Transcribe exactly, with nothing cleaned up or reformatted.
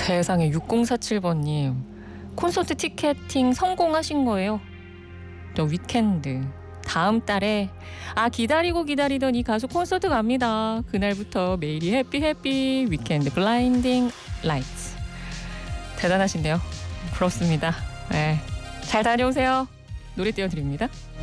세상에 육공사칠 번님 콘서트 티켓팅 성공하신 거예요. 저 위켄드 다음 달에 아 기다리고 기다리던 이 가수 콘서트 갑니다. 그날부터 매일이 해피 해피 위켄드 블라인딩 라이트. 대단하신데요. 부럽습니다. 네. 잘 다녀오세요. 노래 띄워드립니다.